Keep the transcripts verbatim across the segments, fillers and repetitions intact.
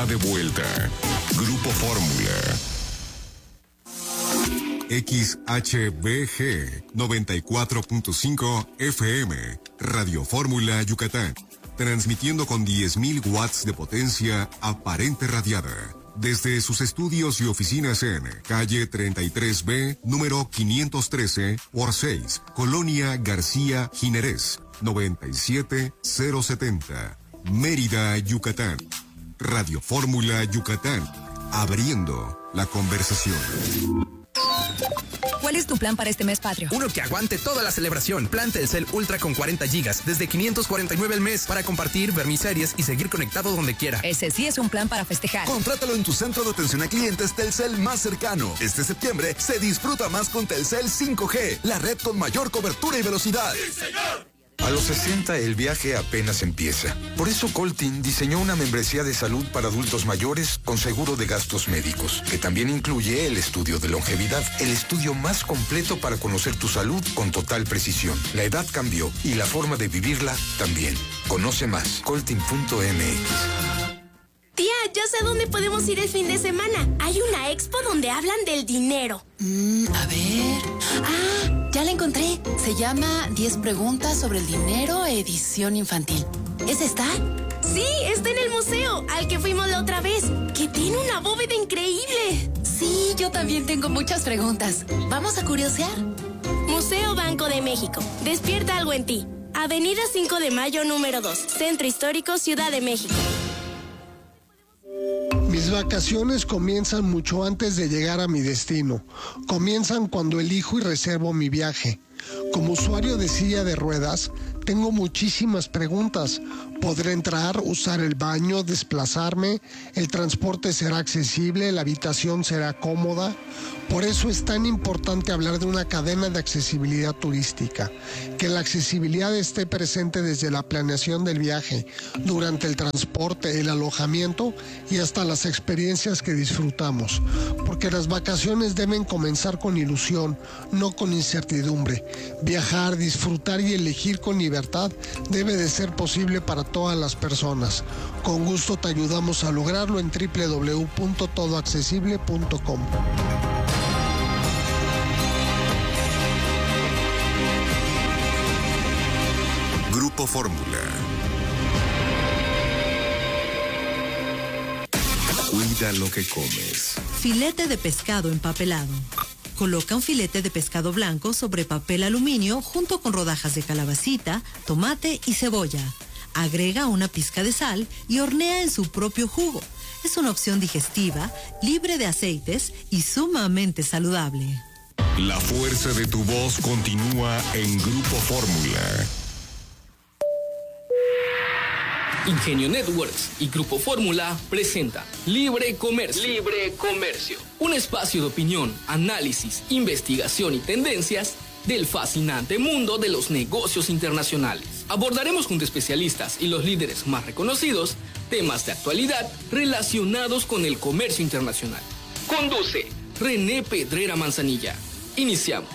está de vuelta. Grupo Fórmula. X H B G noventa y cuatro punto cinco F M, Radio Fórmula Yucatán, transmitiendo con diez mil watts de potencia aparente radiada, desde sus estudios y oficinas en calle treinta y tres B, número quinientos trece por seis, Colonia García Jiménez, noventa y siete mil setenta, Mérida, Yucatán. Radio Fórmula Yucatán, abriendo la conversación. ¿Cuál es tu plan para este mes patrio? Uno que aguante toda la celebración. Plan Telcel Ultra con cuarenta gigas, desde quinientos cuarenta y nueve al mes, para compartir, ver mis series y seguir conectado donde quiera. Ese sí es un plan para festejar. Contrátalo en tu centro de atención a clientes Telcel más cercano. Este septiembre se disfruta más con Telcel cinco G, la red con mayor cobertura y velocidad. ¡Sí, señor! A los sesenta el viaje apenas empieza. Por eso Coltin diseñó una membresía de salud para adultos mayores con seguro de gastos médicos, que también incluye el estudio de longevidad, el estudio más completo para conocer tu salud con total precisión. La edad cambió y la forma de vivirla también. Conoce más, coltin punto m x. Tía, ya sé dónde podemos ir el fin de semana. Hay una expo donde hablan del dinero. Mm, a ver... Ah, ya la encontré. Se llama diez preguntas sobre el dinero, edición infantil. ¿Esa está? Sí, está en el museo, al que fuimos la otra vez, que tiene una bóveda increíble. Sí, yo también tengo muchas preguntas. ¿Vamos a curiosear? Museo Banco de México. Despierta algo en ti. Avenida cinco de mayo, número dos. Centro Histórico, Ciudad de México. Mis vacaciones comienzan mucho antes de llegar a mi destino. Comienzan cuando elijo y reservo mi viaje. Como usuario de silla de ruedas, tengo muchísimas preguntas. ¿Podré entrar, usar el baño, desplazarme? ¿El transporte será accesible? ¿La habitación será cómoda? Por eso es tan importante hablar de una cadena de accesibilidad turística. Que la accesibilidad esté presente desde la planeación del viaje, durante el transporte, el alojamiento y hasta las experiencias que disfrutamos. Porque las vacaciones deben comenzar con ilusión, no con incertidumbre. Viajar, disfrutar y elegir con libertad debe de ser posible para todas las personas. Con gusto te ayudamos a lograrlo en doble u doble u doble u punto todo accesible punto com. Grupo Fórmula. Cuida lo que comes. Filete de pescado empapelado. Coloca un filete de pescado blanco sobre papel aluminio junto con rodajas de calabacita, tomate y cebolla. Agrega una pizca de sal y hornea en su propio jugo. Es una opción digestiva, libre de aceites y sumamente saludable. La fuerza de tu voz continúa en Grupo Fórmula. Ingenio Networks y Grupo Fórmula presenta Libre Comercio. Libre Comercio. Un espacio de opinión, análisis, investigación y tendencias del fascinante mundo de los negocios internacionales. Abordaremos junto a especialistas y los líderes más reconocidos temas de actualidad relacionados con el comercio internacional. Conduce René Pedrera Manzanilla. Iniciamos.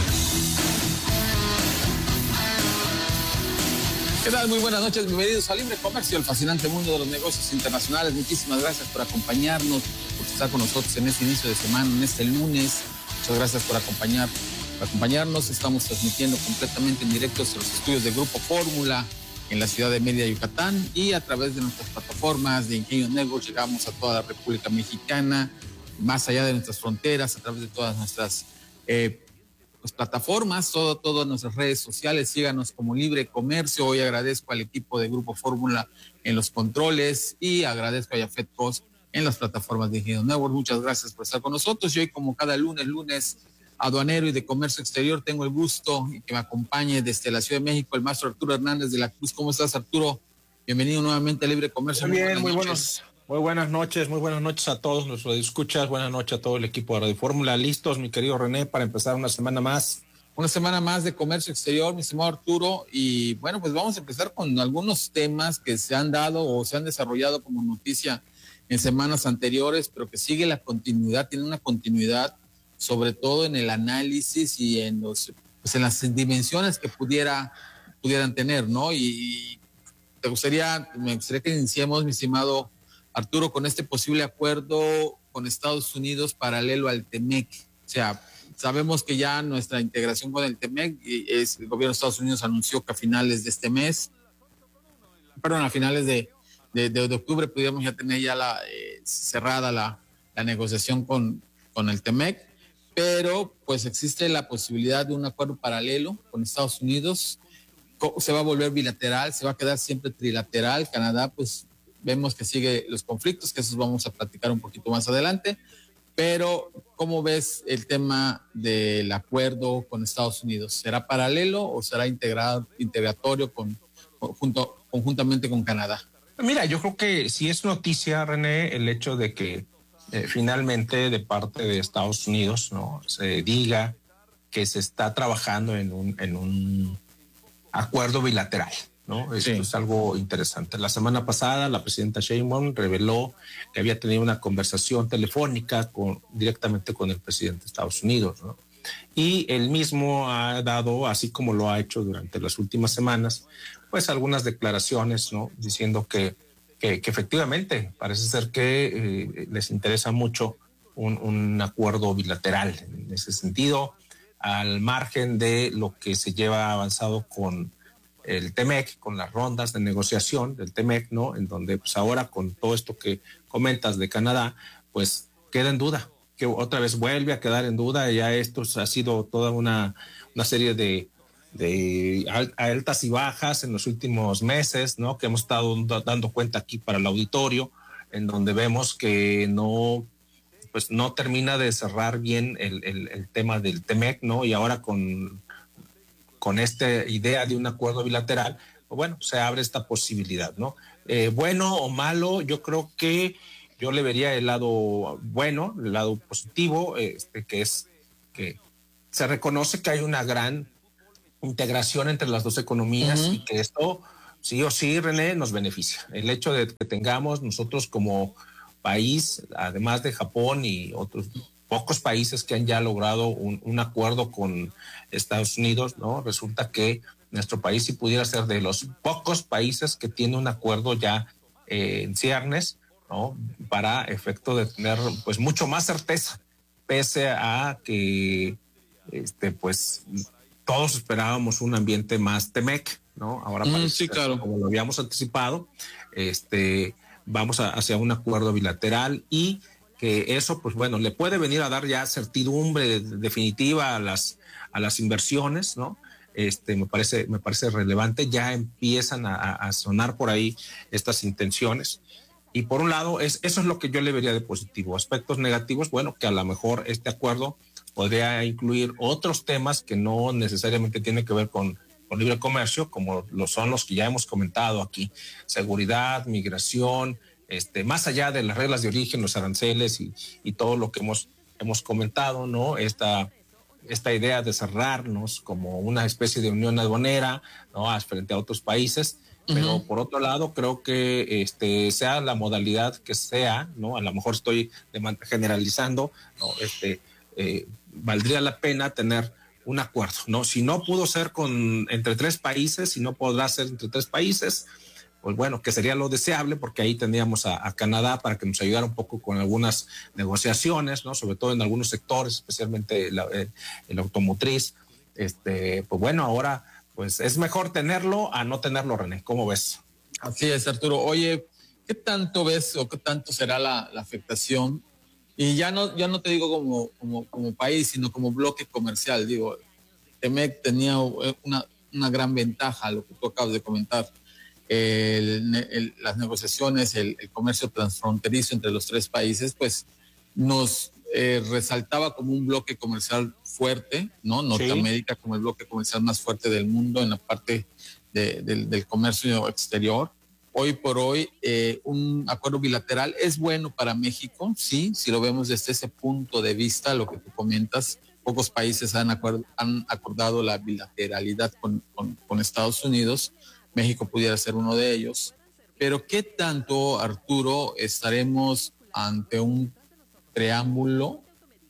¿Qué tal? Muy buenas noches, bienvenidos a Libre Comercio, el fascinante mundo de los negocios internacionales. Muchísimas gracias por acompañarnos, por estar con nosotros en este inicio de semana, en este lunes. Muchas gracias por acompañar, por acompañarnos. Estamos transmitiendo completamente en directo desde los estudios de Grupo Fórmula en la ciudad de Mérida, Yucatán, y a través de nuestras plataformas de Ingenio Network llegamos a toda la República Mexicana, más allá de nuestras fronteras, a través de todas nuestras eh, pues, plataformas, todo, todas nuestras redes sociales. Síganos como Libre Comercio. Hoy agradezco al equipo de Grupo Fórmula en los controles y agradezco a Yafet Cos en las plataformas de Ingenio Network. Muchas gracias por estar con nosotros. Y hoy, como cada lunes, lunes aduanero y de comercio exterior, tengo el gusto y que me acompañe desde la Ciudad de México el maestro Arturo Hernández de la Cruz. ¿Cómo estás, Arturo? Bienvenido nuevamente a Libre Comercio. Muy bien, muy buenos, muy buenas noches, muy buenas noches a todos los radioescuchas, buenas noches a todo el equipo de Radio Fórmula. Listos, mi querido René, para empezar una semana más. Una semana más de comercio exterior, mi estimado Arturo, y bueno, pues vamos a empezar con algunos temas que se han dado o se han desarrollado como noticia en semanas anteriores, pero que sigue la continuidad, tiene una continuidad, sobre todo en el análisis y en los, pues en las dimensiones que pudiera, pudieran tener, ¿no? Y te gustaría, me gustaría que iniciemos, mi estimado Arturo, con este posible acuerdo con Estados Unidos paralelo al TEMEC. O sea, sabemos que ya nuestra integración con el TEMEC, es, el gobierno de Estados Unidos anunció que a finales de este mes, perdón, a finales de, de, de, de octubre pudiéramos ya tener ya la, eh, cerrada la, la negociación con, con el TEMEC, pero pues existe la posibilidad de un acuerdo paralelo con Estados Unidos. Se va a volver bilateral, se va a quedar siempre trilateral. Canadá, pues vemos que sigue los conflictos, que esos vamos a platicar un poquito más adelante, pero ¿cómo ves el tema del acuerdo con Estados Unidos? ¿Será paralelo o será integrado, integratorio con, junto, conjuntamente con Canadá? Mira, yo creo que sí es noticia, René, el hecho de que eh, finalmente de parte de Estados Unidos, ¿no?, se diga que se está trabajando en un, en un acuerdo bilateral, ¿no? Esto sí es algo interesante. La semana pasada la presidenta Sheinbaum reveló que había tenido una conversación telefónica con, directamente con el presidente de Estados Unidos, ¿no? Y él mismo ha dado, así como lo ha hecho durante las últimas semanas, pues algunas declaraciones, ¿no?, diciendo que, que, que efectivamente parece ser que eh, les interesa mucho un, un acuerdo bilateral en ese sentido, al margen de lo que se lleva avanzado con el TEMEC, con las rondas de negociación del TEMEC, ¿no?, en donde pues ahora con todo esto que comentas de Canadá, pues queda en duda, que otra vez vuelve a quedar en duda. Ya esto ha sido toda una, una serie de, de altas y bajas en los últimos meses, ¿no?, que hemos estado dando cuenta aquí para el auditorio, en donde vemos que no, pues no termina de cerrar bien el, el, el tema del TEMEC, ¿no? Y ahora con, con esta idea de un acuerdo bilateral, pues bueno, se abre esta posibilidad, ¿no? Eh, bueno o malo, yo creo que yo le vería el lado bueno, el lado positivo, este, que es que se reconoce que hay una gran integración entre las dos economías, uh-huh, y que esto sí o sí, René, nos beneficia. El hecho de que tengamos nosotros como país, además de Japón y otros pocos países que han ya logrado un, un acuerdo con Estados Unidos, ¿no? Resulta que nuestro país sí pudiera ser de los pocos países que tiene un acuerdo ya eh, en ciernes, ¿no?, para efecto de tener pues mucho más certeza, pese a que este pues todos esperábamos un ambiente más TEMEC, ¿no? Ahora parece, mm, sí, claro, como lo habíamos anticipado, este vamos a, hacia un acuerdo bilateral, y que eso, pues bueno, le puede venir a dar ya certidumbre definitiva a las, a las inversiones, ¿no? Este, me parece, me parece relevante. Ya empiezan a, a sonar por ahí estas intenciones. Y por un lado, es, eso es lo que yo le vería de positivo. Aspectos negativos, bueno, que a lo mejor este acuerdo podría incluir otros temas que no necesariamente tienen que ver con con libre comercio, como lo son los que ya hemos comentado aquí: seguridad, migración, este, más allá de las reglas de origen, los aranceles y, y todo lo que hemos, hemos comentado, ¿no? Esta, esta idea de cerrarnos como una especie de unión aduanera, ¿no?, frente a otros países. Uh-huh. Pero por otro lado, creo que este, sea la modalidad que sea, ¿no?, a lo mejor estoy generalizando, ¿no?, este, eh, valdría la pena tener un acuerdo, ¿no? Si no pudo ser con entre tres países, si no podrá ser entre tres países, pues bueno, que sería lo deseable, porque ahí tendríamos a, a Canadá para que nos ayudara un poco con algunas negociaciones, ¿no?, sobre todo en algunos sectores, especialmente la, el, el automotriz. Este, pues bueno, ahora pues es mejor tenerlo a no tenerlo, René. ¿Cómo ves? Así es, Arturo. Oye, ¿qué tanto ves o qué tanto será la, la afectación? Y ya no, ya no te digo como, como, como país, sino como bloque comercial. Digo, TEMEC tenía una, una gran ventaja, lo que tú acabas de comentar. El, el, las negociaciones, el, el comercio transfronterizo entre los tres países, pues nos eh, resaltaba como un bloque comercial fuerte, ¿no? Norteamérica, sí, como el bloque comercial más fuerte del mundo en la parte de, de, del comercio exterior. Hoy por hoy, eh, un acuerdo bilateral es bueno para México, sí, si lo vemos desde ese punto de vista, lo que tú comentas. Pocos países han, acuerd, han acordado la bilateralidad con, con, con Estados Unidos. México pudiera ser uno de ellos. Pero ¿qué tanto, Arturo, estaremos ante un preámbulo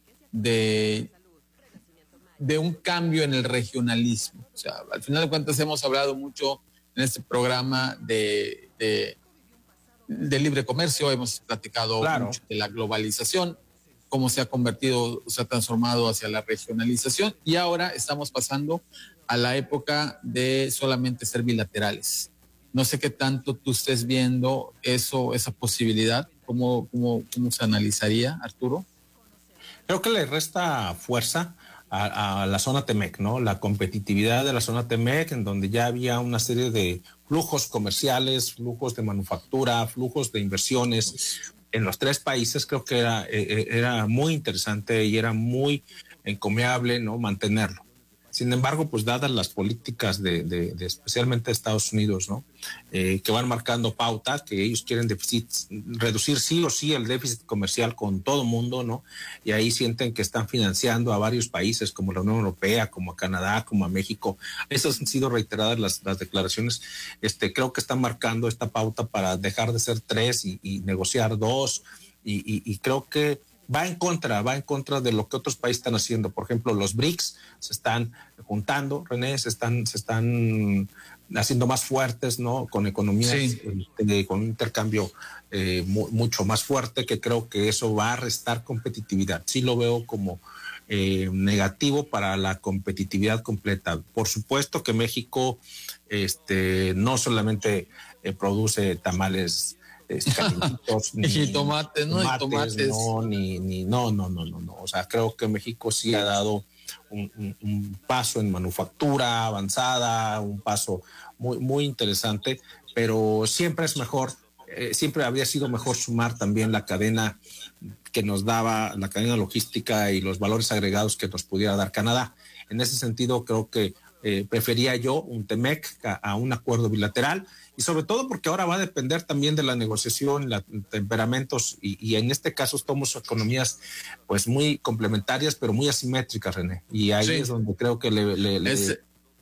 de, de un cambio en el regionalismo? O sea, al final de cuentas hemos hablado mucho en este programa de, de, de libre comercio, hemos platicado claro. mucho de la globalización, cómo se ha convertido, se ha transformado hacia la regionalización, y ahora estamos pasando a la época de solamente ser bilaterales. No sé qué tanto tú estés viendo eso, esa posibilidad, cómo, cómo, cómo se analizaría, Arturo. Creo que le resta fuerza a, a la zona Temec, ¿no? La competitividad de la zona Temec, en donde ya había una serie de flujos comerciales, flujos de manufactura, flujos de inversiones en los tres países. Creo que era, eh, era muy interesante y era muy encomiable, ¿no? Mantenerlo. Sin embargo, pues dadas las políticas de, de, de especialmente de Estados Unidos, ¿no? Eh, que van marcando pauta, que ellos quieren déficit, reducir sí o sí el déficit comercial con todo mundo, ¿no? Y ahí sienten que están financiando a varios países como la Unión Europea, como a Canadá, como a México. Esas han sido reiteradas las, las declaraciones. Este, creo que están marcando esta pauta para dejar de ser tres y, y negociar dos. Y, y, y creo que va en contra, va en contra de lo que otros países están haciendo. Por ejemplo, los BRICS se están juntando, René, se están, se están haciendo más fuertes, ¿no? Con economías, sí. eh, con un intercambio eh, mu mucho más fuerte, que creo que eso va a restar competitividad. Sí lo veo como eh, negativo para la competitividad completa. Por supuesto que México este, no solamente eh, produce tamales ni, y tomates, ¿no? Tomates, y tomates. No, ni, ni, no, no, no, no, no. O sea, creo que México sí ha dado un, un, un paso en manufactura avanzada, un paso muy, muy interesante, pero siempre es mejor, eh, siempre habría sido mejor sumar también la cadena que nos daba, la cadena logística y los valores agregados que nos pudiera dar Canadá. En ese sentido, creo que eh, prefería yo un Temec a, a un acuerdo bilateral. Y sobre todo porque ahora va a depender también de la negociación, los temperamentos, y, y en este caso somos economías pues muy complementarias, pero muy asimétricas, René. Y ahí sí. es donde creo que le... le, le ese,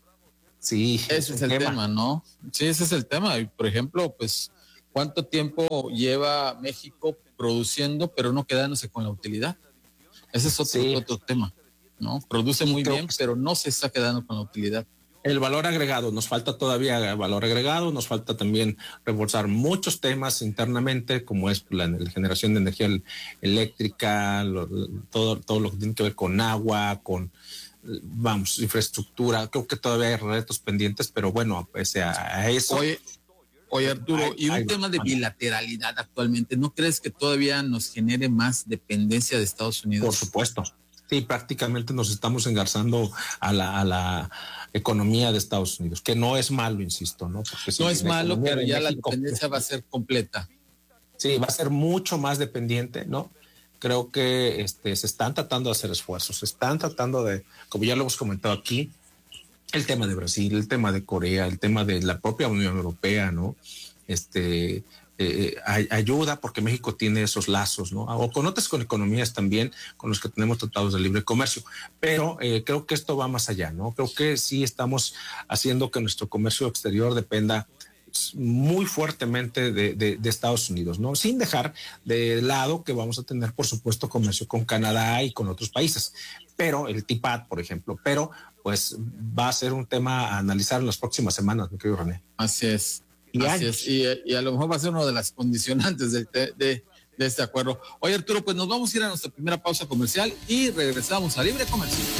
sí, ese es el tema. tema, ¿no? Sí, ese es el tema. Y por ejemplo, pues, ¿cuánto tiempo lleva México produciendo, pero no quedándose con la utilidad? Ese es otro, sí. otro tema, ¿no? Produce muy creo bien, que... pero no se está quedando con la utilidad. El valor agregado, nos falta todavía valor agregado, nos falta también reforzar muchos temas internamente, como es la, la generación de energía eléctrica, lo, todo, todo lo que tiene que ver con agua, con, vamos, infraestructura. Creo que todavía hay retos pendientes, pero bueno, pese a, a eso... Oye, oye Arturo, hay, y un hay, tema de bilateralidad actualmente, ¿no crees que todavía nos genere más dependencia de Estados Unidos? Por supuesto. Sí, prácticamente nos estamos engarzando a la, a la economía de Estados Unidos, que no es malo, insisto, ¿no? Porque no es malo, pero ya México, la dependencia va a ser completa. Sí, va a ser mucho más dependiente, ¿no? Creo que este, se están tratando de hacer esfuerzos, se están tratando de, como ya lo hemos comentado aquí, el tema de Brasil, el tema de Corea, el tema de la propia Unión Europea, ¿no? Este... Eh, ayuda porque México tiene esos lazos, ¿no? O con otras con economías también con los que tenemos tratados de libre comercio, pero eh, creo que esto va más allá, ¿no? Creo que sí estamos haciendo que nuestro comercio exterior dependa muy fuertemente de, de, de Estados Unidos, ¿no? Sin dejar de lado que vamos a tener, por supuesto, comercio con Canadá y con otros países, pero el T I P A D, por ejemplo, pero pues va a ser un tema a analizar en las próximas semanas, mi querido René. Así es. Y, Así es, y, y a lo mejor va a ser una de las condicionantes de, de, de, de este acuerdo. Oye, Arturo, pues nos vamos a ir a nuestra primera pausa comercial y regresamos a Libre Comercio.